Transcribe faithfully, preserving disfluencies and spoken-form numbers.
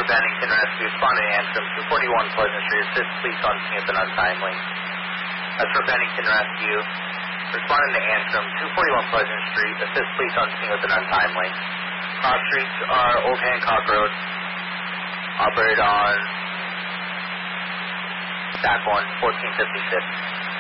for Bennington Rescue, responding to Antrim, two forty-one Pleasant Street, assist police on scene with an untimely. That's for Bennington Rescue, responding to Antrim, two forty-one Pleasant Street, assist police on scene with an untimely. Cross streets are Old Hancock Road, operated on stack one, fourteen fifty-six.